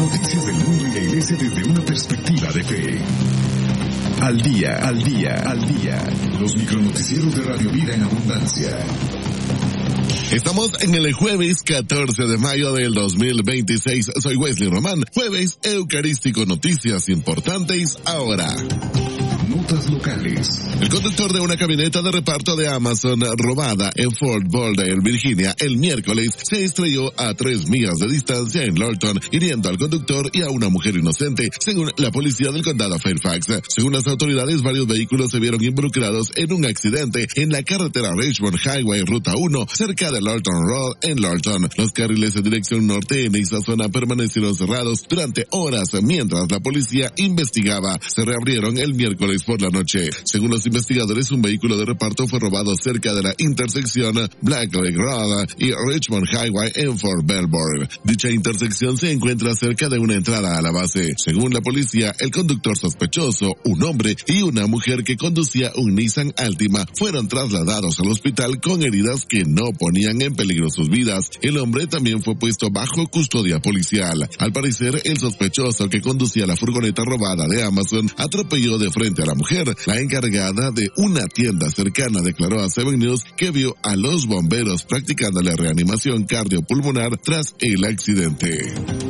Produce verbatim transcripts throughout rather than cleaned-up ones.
noticias del mundo y la iglesia desde una perspectiva de fe. Al día, al día, al día. Los micronoticieros de Radio Vida en Abundancia. Estamos en el jueves catorce de mayo del dos mil veintiséis. Soy Wesley Román. Jueves Eucarístico, noticias importantes ahora. Notas locales. El conductor de una camioneta de reparto de Amazon robada en Fort Boulder, Virginia, el miércoles se estrelló a tres millas de distancia en Lorton, hiriendo al conductor y a una mujer inocente, según la policía del condado Fairfax. Según las autoridades, varios vehículos se vieron involucrados en un accidente en la carretera Richmond Highway Ruta uno, cerca de Lorton Road en Lorton. Los carriles en dirección norte en esa zona permanecieron cerrados durante horas mientras la policía investigaba. Se reabrieron el miércoles por la noche. Según los investigadores, un vehículo de reparto fue robado cerca de la intersección Black Lake Road y Richmond Highway en Fort Belvoir. Dicha intersección se encuentra cerca de una entrada a la base. Según la policía, el conductor sospechoso, un hombre y una mujer que conducía un Nissan Altima fueron trasladados al hospital con heridas que no ponían en peligro sus vidas. El hombre también fue puesto bajo custodia policial. Al parecer, el sospechoso que conducía la furgoneta robada de Amazon atropelló de frente a la mujer. La encargada de una tienda cercana declaró a Seven News que vio a los bomberos practicando la reanimación cardiopulmonar tras el accidente.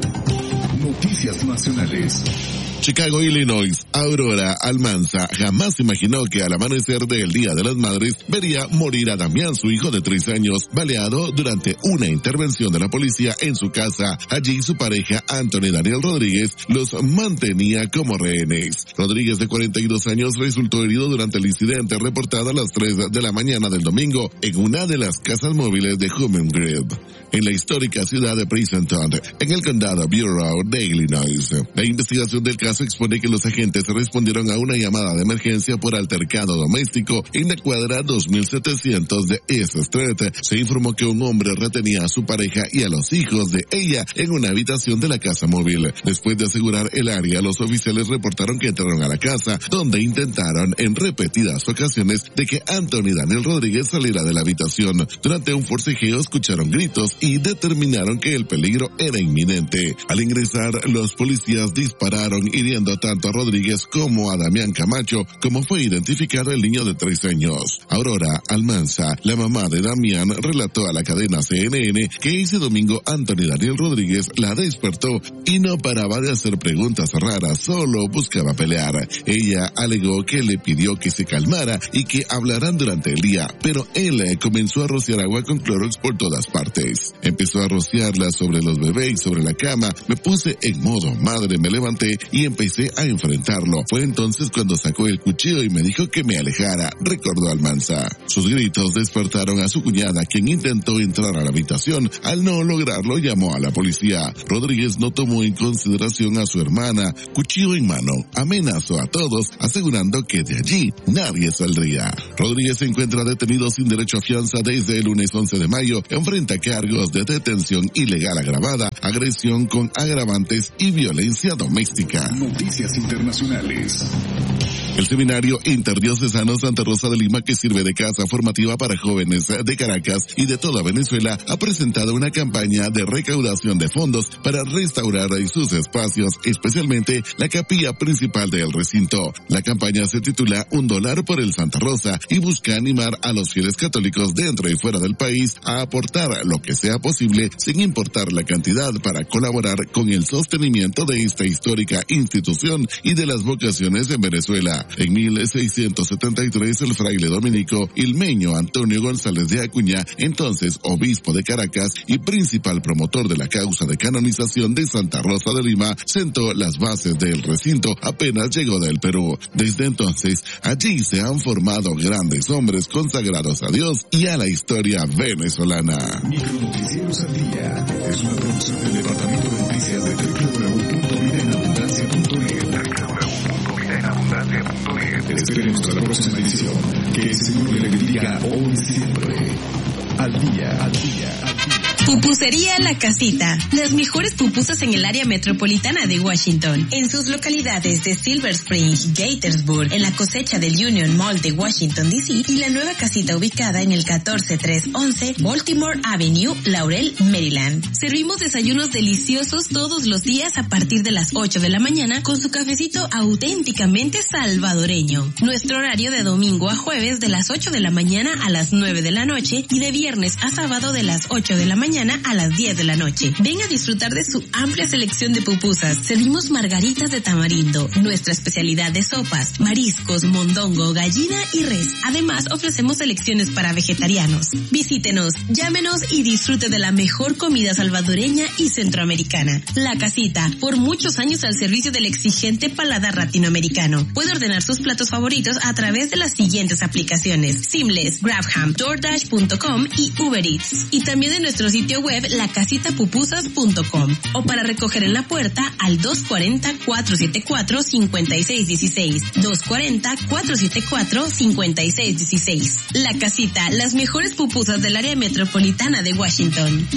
Noticias nacionales. Chicago, Illinois. Aurora Almanza jamás imaginó que al amanecer del Día de las Madres vería morir a Damián, su hijo de tres años, baleado durante una intervención de la policía en su casa. Allí su pareja, Anthony Daniel Rodríguez, los mantenía como rehenes. Rodríguez, de cuarenta y dos años, resultó herido durante el incidente reportado a las tres de la mañana del domingo en una de las casas móviles de Human Grid, en la histórica ciudad de Princeton, en el condado Bureau de Illinois. La investigación del caso expone que los agentes respondieron a una llamada de emergencia por altercado doméstico en la cuadra dos mil setecientos de East Street. Se informó que un hombre retenía a su pareja y a los hijos de ella en una habitación de la casa móvil. Después de asegurar el área, los oficiales reportaron que entraron a la casa, donde intentaron en repetidas ocasiones de que Anthony Daniel Rodríguez saliera de la habitación. Durante un forcejeo escucharon gritos y determinaron que el peligro era inminente. Al ingresar, los policías dispararon hiriendo tanto a Rodríguez como a Damián Camacho, como fue identificado el niño de tres años. Aurora Almanza, la mamá de Damián, relató a la cadena C N N que ese domingo Anthony Daniel Rodríguez la despertó y no paraba de hacer preguntas raras, solo buscaba pelear. Ella alegó que le pidió que se calmara y que hablaran durante el día, pero él comenzó a rociar agua con Clorox por todas partes. Empezó a rociarla sobre los bebés y sobre la cama. Me puse en modo madre, me levanté y empecé a enfrentarlo. Fue entonces cuando sacó el cuchillo y me dijo que me alejara, recordó Almanza. Sus gritos despertaron a su cuñada, quien intentó entrar a la habitación. Al no lograrlo, llamó a la policía. Rodríguez no tomó en consideración a su hermana. Cuchillo en mano, amenazó a todos, asegurando que de allí nadie saldría. Rodríguez se encuentra detenido sin derecho a fianza desde el lunes once de mayo. Enfrenta cargos de detención ilegal agravada, agresión con agravantes y violencia doméstica. Noticias internacionales. El Seminario Interdiocesano Santa Rosa de Lima, que sirve de casa formativa para jóvenes de Caracas y de toda Venezuela, ha presentado una campaña de recaudación de fondos para restaurar sus espacios, especialmente la capilla principal del recinto. La campaña se titula Un dólar por el Santa Rosa y busca animar a los fieles católicos dentro y fuera del país a aportar lo que sea posible sin importar la cantidad para colaborar con el sostenimiento de esta histórica institución y de las vocaciones en Venezuela. En mil seiscientos setenta y tres, el fraile dominico ilmeño Antonio González de Acuña, entonces obispo de Caracas y principal promotor de la causa de canonización de Santa Rosa de Lima, sentó las bases del recinto apenas llegó del Perú. Desde entonces, allí se han formado grandes hombres consagrados a Dios y a la historia venezolana. Micronoticieros al día es una producción del Departamento de Noticias de doble u doble u doble u punto vida en abundancia punto net. Espérenos para la próxima edición. Que el Señor le bendiga hoy y siempre. Al día, al día, al día. Tu Pupusería La Casita. Las mejores pupusas en el área metropolitana de Washington. En sus localidades de Silver Spring, Gaithersburg, en la cosecha del Union Mall de Washington, D C y la nueva casita ubicada en el catorce tres once Baltimore Avenue, Laurel, Maryland. Servimos desayunos deliciosos todos los días a partir de las ocho de la mañana con su cafecito auténticamente salvadoreño. Nuestro horario de domingo a jueves de las ocho de la mañana a las nueve de la noche y de viernes a sábado de las ocho de la mañana a las diez de la noche. Ven a disfrutar de su amplia selección de pupusas. Servimos margaritas de tamarindo, nuestra especialidad de sopas, mariscos, mondongo, gallina y res. Además, ofrecemos selecciones para vegetarianos. Visítenos, llámenos y disfrute de la mejor comida salvadoreña y centroamericana. La Casita, por muchos años al servicio del exigente paladar latinoamericano. Puede ordenar sus platos favoritos a través de las siguientes aplicaciones: Seamless, Grabham, DoorDash punto com y Uber Eats. Y también en nuestro sitio web la casita pupusas punto com o para recoger en la puerta al dos cuatro cero, cuatro siete cuatro, cinco seis uno seis, dos cuatro cero, cuatro siete cuatro, cinco seis uno seis. La Casita, las mejores pupusas del área metropolitana de Washington.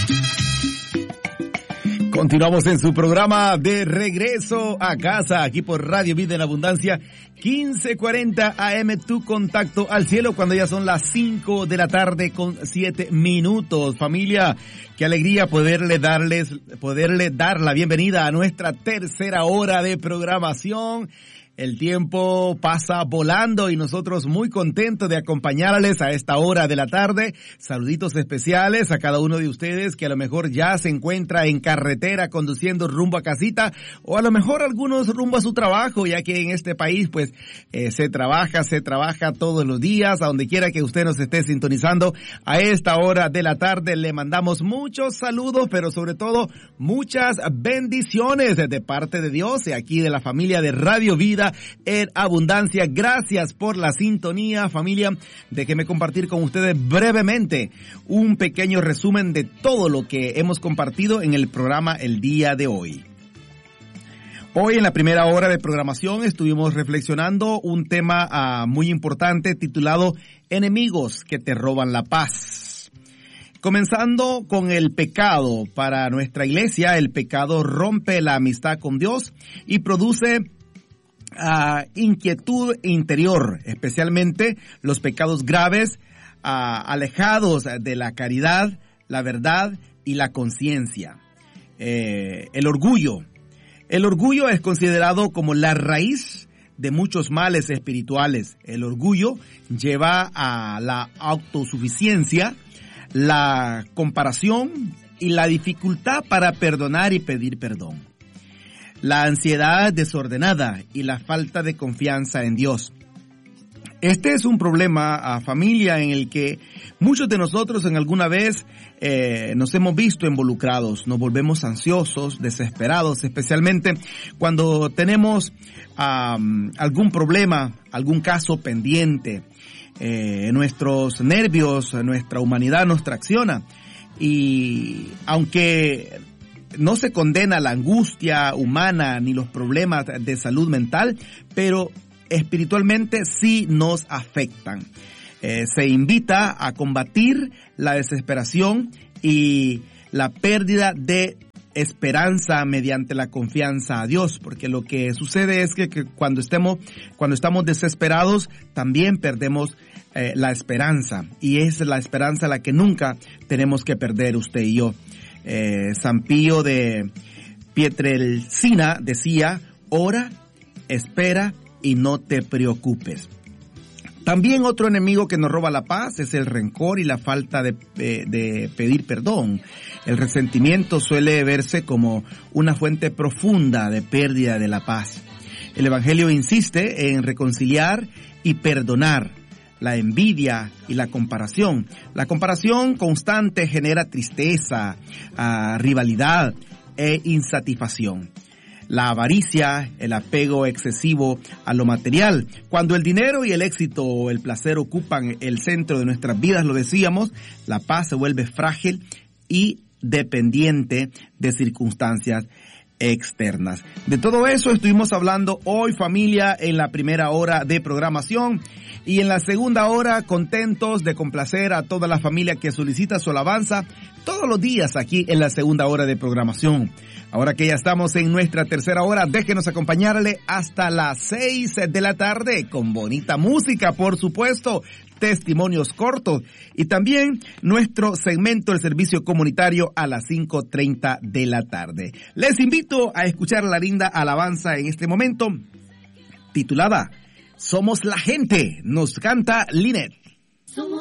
Continuamos en su programa de regreso a casa, aquí por Radio Vida en Abundancia, quince cuarenta A M, tu contacto al cielo, cuando ya son las cinco de la tarde con siete minutos. Familia, qué alegría poderle darles, poderle dar la bienvenida a nuestra tercera hora de programación. El tiempo pasa volando y nosotros muy contentos de acompañarles a esta hora de la tarde. Saluditos especiales a cada uno de ustedes que a lo mejor ya se encuentra en carretera conduciendo rumbo a casita, o a lo mejor algunos rumbo a su trabajo, ya que en este país pues eh, se trabaja, se trabaja todos los días. A donde quiera que usted nos esté sintonizando a esta hora de la tarde, le mandamos muchos saludos, pero sobre todo muchas bendiciones de parte de Dios y aquí de la familia de Radio Vida en Abundancia. Gracias por la sintonía, familia. Déjeme compartir con ustedes brevemente un pequeño resumen de todo lo que hemos compartido en el programa el día de hoy. Hoy en la primera hora de programación estuvimos reflexionando un tema uh, muy importante titulado Enemigos que te roban la paz. Comenzando con el pecado. Para nuestra iglesia, el pecado rompe la amistad con Dios y produce Uh, inquietud interior, especialmente los pecados graves, uh, alejados de la caridad, la verdad y la conciencia. Eh, el orgullo. El orgullo es considerado como la raíz de muchos males espirituales. El orgullo lleva a la autosuficiencia, la comparación y la dificultad para perdonar y pedir perdón. La ansiedad desordenada y la falta de confianza en Dios. Este es un problema a familia en el que muchos de nosotros en alguna vez eh, nos hemos visto involucrados. Nos volvemos ansiosos, desesperados, especialmente cuando tenemos um, algún problema, algún caso pendiente. Eh, nuestros nervios, nuestra humanidad nos tracciona. Y aunque no se condena la angustia humana ni los problemas de salud mental, pero espiritualmente sí nos afectan. Eh, se invita a combatir la desesperación y la pérdida de esperanza mediante la confianza a Dios, porque lo que sucede es que, que cuando estemos, cuando estamos desesperados, también perdemos eh, la esperanza, y es la esperanza la que nunca tenemos que perder usted y yo. Eh, San Pío de Pietrelcina decía: ora, espera y no te preocupes. También otro enemigo que nos roba la paz es el rencor y la falta de, de, de pedir perdón. El resentimiento suele verse como una fuente profunda de pérdida de la paz. El Evangelio insiste en reconciliar y perdonar. La envidia y la comparación. La comparación constante genera tristeza, uh, rivalidad e insatisfacción. La avaricia, el apego excesivo a lo material. Cuando el dinero y el éxito o el placer ocupan el centro de nuestras vidas, lo decíamos, la paz se vuelve frágil y dependiente de circunstancias externas. De todo eso estuvimos hablando hoy, familia, en la primera hora de programación. Y en la segunda hora, contentos de complacer a toda la familia que solicita su alabanza, todos los días aquí en la segunda hora de programación. Ahora que ya estamos en nuestra tercera hora, déjenos acompañarle hasta las seis de la tarde con bonita música, por supuesto, testimonios cortos y también nuestro segmento del servicio comunitario a las cinco treinta de la tarde. Les invito a escuchar la linda alabanza en este momento, titulada Somos la Gente. Nos canta Linet.